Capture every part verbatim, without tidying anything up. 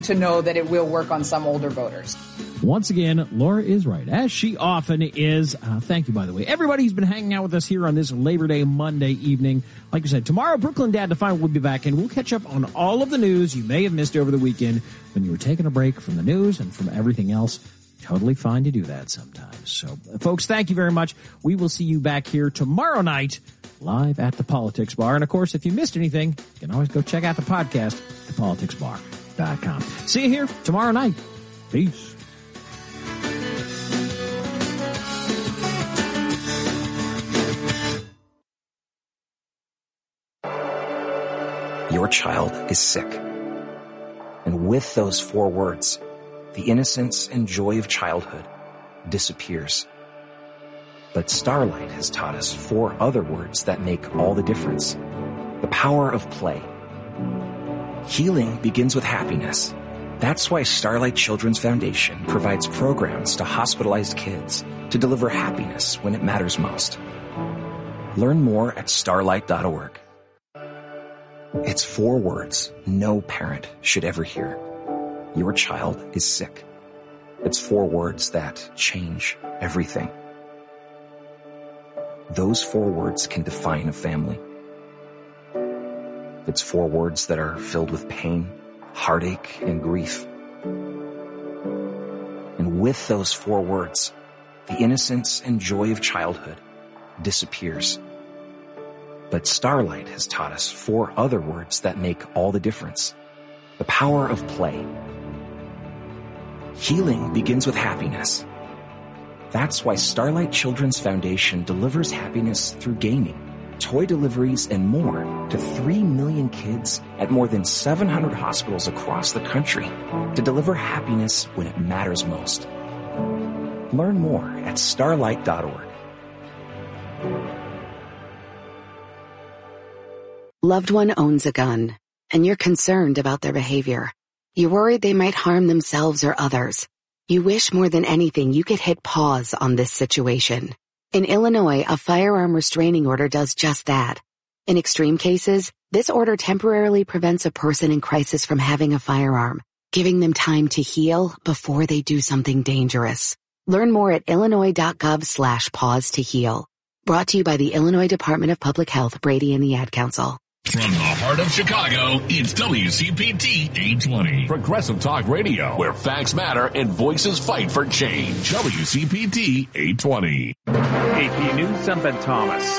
to know that it will work on some older voters. Once again, Laura is right, as she often is. Uh, thank you, by the way. Everybody who's been hanging out with us here on this Labor Day Monday evening. Like I said, tomorrow, Brooklyn Dad Define will be back, and we'll catch up on all of the news you may have missed over the weekend when you were taking a break from the news and from everything else. Totally fine to do that sometimes. So, folks, thank you very much. We will see you back here tomorrow night, live at the Politics Bar. And, of course, if you missed anything, you can always go check out the podcast at politics bar dot com. See you here tomorrow night. Peace. Your child is sick. And with those four words, the innocence and joy of childhood disappears. But Starlight has taught us four other words that make all the difference. The power of play. Healing begins with happiness. That's why Starlight Children's Foundation provides programs to hospitalized kids to deliver happiness when it matters most. Learn more at starlight dot org. It's four words no parent should ever hear. Your child is sick. It's four words that change everything. Those four words can define a family. It's four words that are filled with pain, heartache, and grief. And with those four words, the innocence and joy of childhood disappears. But Starlight has taught us four other words that make all the difference. The power of play. Healing begins with happiness. That's why Starlight Children's Foundation delivers happiness through gaming, toy deliveries, and more to three million kids at more than seven hundred hospitals across the country to deliver happiness when it matters most. Learn more at starlight dot org. Loved one owns a gun, and you're concerned about their behavior. You're worried they might harm themselves or others. You wish more than anything you could hit pause on this situation. In Illinois, a firearm restraining order does just that. In extreme cases, this order temporarily prevents a person in crisis from having a firearm, giving them time to heal before they do something dangerous. Learn more at illinois.gov slash pause to heal. Brought to you by the Illinois Department of Public Health, Brady and the Ad Council. From the heart of Chicago, it's W C P T eight twenty. Progressive Talk Radio, where facts matter and voices fight for change. W C P T eight twenty. A P News, I'm Ben Thomas.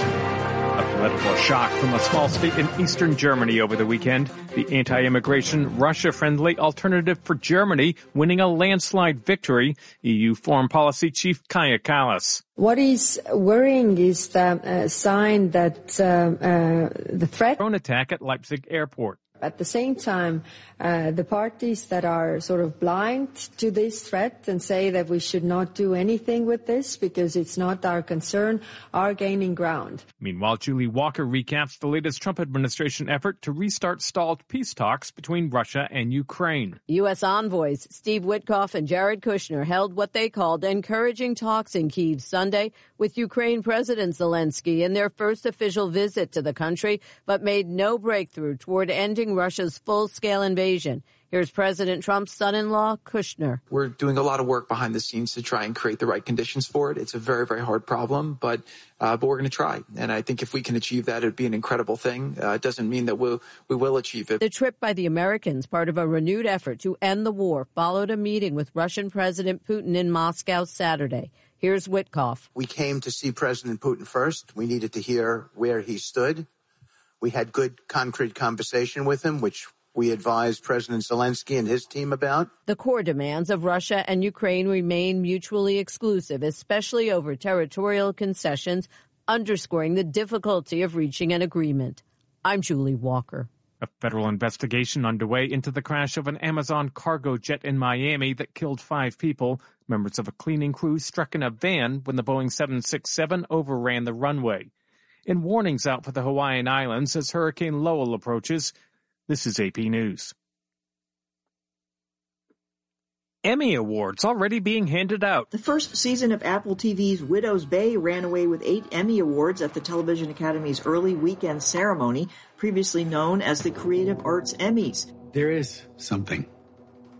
A political shock from a small state in eastern Germany over the weekend. The anti-immigration, Russia-friendly Alternative for Germany winning a landslide victory. E U Foreign Policy Chief Kaja Kallas. What is worrying is the uh, sign that uh, uh, the threat... drone attack at Leipzig airport. At the same time, uh, the parties that are sort of blind to this threat and say that we should not do anything with this because it's not our concern are gaining ground. Meanwhile, Julie Walker recaps the latest Trump administration effort to restart stalled peace talks between Russia and Ukraine. U S envoys Steve Witkoff and Jared Kushner held what they called encouraging talks in Kyiv Sunday with Ukraine President Zelensky in their first official visit to the country, but made no breakthrough toward ending Russia's full-scale invasion. Here's President Trump's son-in-law, Kushner. We're doing a lot of work behind the scenes to try and create the right conditions for it. It's a very, very hard problem, but uh, but we're going to try. And I think if we can achieve that, it would be an incredible thing. Uh, it doesn't mean that we'll, we will achieve it. The trip by the Americans, part of a renewed effort to end the war, followed a meeting with Russian President Putin in Moscow Saturday. Here's Witkoff. We came to see President Putin first. We needed to hear where he stood. We had good, concrete conversation with him, which we advised President Zelensky and his team about. The core demands of Russia and Ukraine remain mutually exclusive, especially over territorial concessions, underscoring the difficulty of reaching an agreement. I'm Julie Walker. A federal investigation underway into the crash of an Amazon cargo jet in Miami that killed five people. Members of a cleaning crew struck in a van when the Boeing seven sixty-seven overran the runway. And warnings out for the Hawaiian Islands as Hurricane Lowell approaches. This is A P News. Emmy Awards already being handed out. The first season of Apple T V's Widow's Bay ran away with eight Emmy Awards at the Television Academy's early weekend ceremony, previously known as the Creative Arts Emmys. There is something